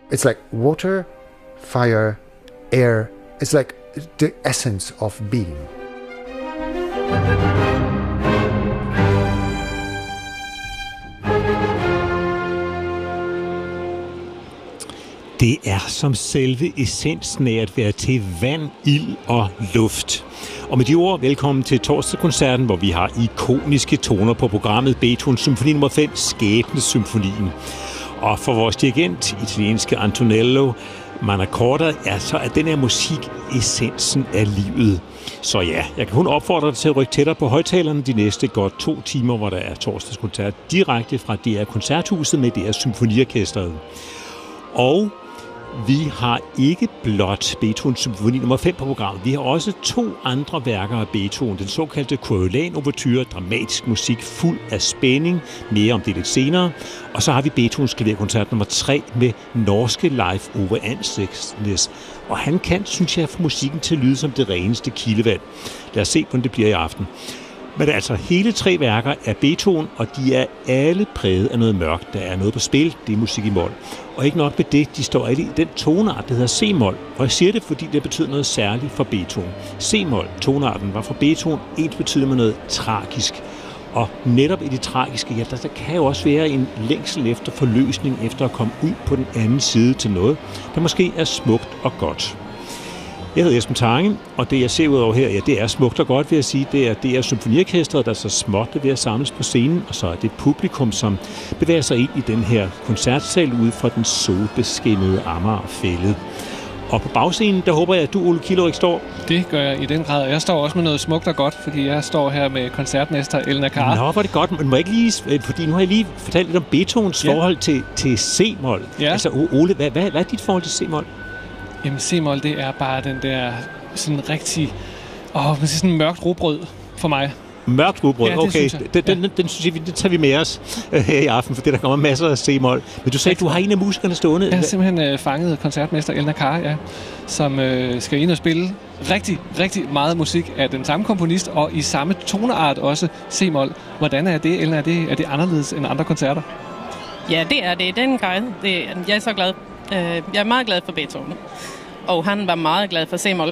It's like water, fire, air. It's like the essence of being. Det er som selve essensen af at være til vand, ild og luft. Og med de ord, velkommen til torsdagskoncerten, hvor vi har ikoniske toner på programmet Beethoven Symfoni nr. 5, Skæbnesymfonien. Og for vores dirigent, italienske Antonello Manacorda, så er den her musik essensen af livet. Så ja, jeg kan kun opfordre dig til at rykke tættere på højtalerne de næste godt 2 timer, hvor der er torsdagskoncert direkte fra DR Koncerthuset med DR Symfoniorkestret. Og vi har ikke blot Beethoven Symfoni nr. 5 på programmet. Vi har også 2 andre værker af Beethoven. Den såkaldte Coriolan-ouverture, dramatisk musik fuld af spænding. Mere om det lidt senere. Og så har vi Beethovens klaverkoncert nr. 3 med norske Leif Ove Andsnes. Og han kan, synes jeg, få musikken til at lyde som det reneste kildevand. Lad os se, hvordan det bliver i aften. Men altså, hele 3 værker er Beethoven, og de er alle præget af noget mørkt. Der er noget på spil, det er musik i mol. Og ikke nok med det, de står alle i den toneart, der hedder C-mol. Og jeg siger det, fordi det betyder noget særligt for Beethoven. C-mol, tonearten, var for Beethoven ens betydende med noget tragisk. Og netop i det tragiske, ja, der kan jo også være en længsel efter forløsning, efter at komme ud på den anden side til noget, der måske er smukt og godt. Jeg hedder Esben Tange, og det jeg ser ud over her, ja, det er smukt og godt, vil jeg sige. Det er symfoniorkestret, der så småt er ved at samles på scenen, og så er det publikum, som bevæger sig ind i den her koncertsal ude fra den solbeskinnede Amagerfælled. Og på bagscenen, der håber jeg, at du, Ole Kilderik, står. Det gør jeg i den grad. Jeg står også med noget smukt og godt, fordi jeg står her med koncertmester Elna Carr. Nå, hvor er det godt. Men må jeg ikke lige, fordi nu har jeg lige fortalt lidt om Beethovens forhold til C-mol. Ja. Altså, Ole, hvad er dit forhold til C-mol? Jamen, C-mol, det er bare den der sådan rigtig, sådan mørkt rugbrød for mig. Mørkt rugbrød, ja, okay. Den synes jeg, det tager vi med os her i aften, fordi der kommer masser af C-mol. Men du sagde, at du har en af musikerne stående. Jeg har simpelthen fanget koncertmester Elna Carr, ja, som skal ind og spille rigtig, rigtig meget musik af den samme komponist, og i samme toneart også C-mol. Hvordan er det, Elna? Er det anderledes end andre koncerter? Ja, det er det i den grad. Jeg er så glad. Jeg er meget glad for Beethoven, og han var meget glad for C-mol.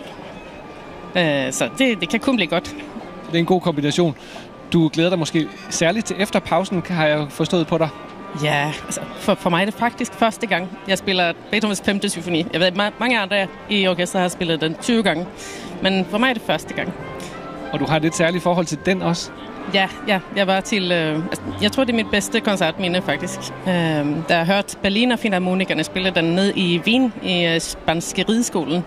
Så det kan kun blive godt. Det er en god kombination. Du glæder dig måske særligt til efter pausen, har jeg forstået på dig. Ja, altså for mig er det faktisk første gang, jeg spiller Beethovens 5. symfoni. Jeg ved, mange andre i orkestret har spillet den 20 gange, men for mig er det første gang. Og du har et lidt særligt forhold til den også? Ja, jeg var til, jeg tror det er mit bedste koncertminde faktisk. Da jeg hørte Berliner Philharmonikerne spille den ned i Wien i Spanske Rideskolen.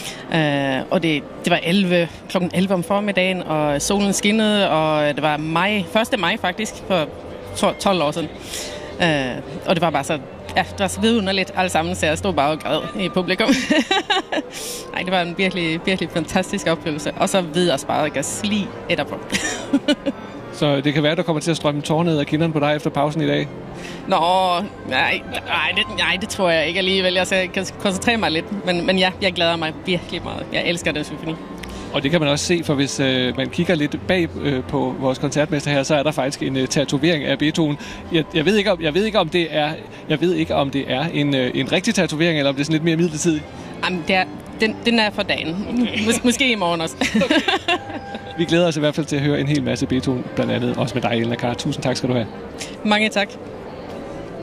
Og det var klokken 11 om formiddagen, og solen skinnede, og det var 1. maj faktisk, for 12 år siden. Og det var bare så, det var så vidunderligt alle sammen, så jeg stod bare og græd i publikum. Nej, det var en virkelig, virkelig fantastisk oplevelse. Og så videre sparet gas lige etterpå. Så det kan være, der kommer til at strømme tårer ned af kinderne på dig efter pausen i dag? Nå, nej, det tror jeg ikke alligevel. Jeg kan koncentrere mig lidt, men ja, jeg glæder mig virkelig meget. Jeg elsker den symfoni. Og det kan man også se, for hvis man kigger lidt bag på vores koncertmester her, så er der faktisk en tatovering af Beethoven. Jeg ved ikke om det er en rigtig tatovering, eller om det er sådan lidt mere midlertidigt. Jamen, den er for dagen. Okay. Måske i morgen også. Okay. Vi glæder os i hvert fald til at høre en hel masse Beethoven, blandt andet også med dig, Elna Carr. Tusind tak skal du have. Mange tak.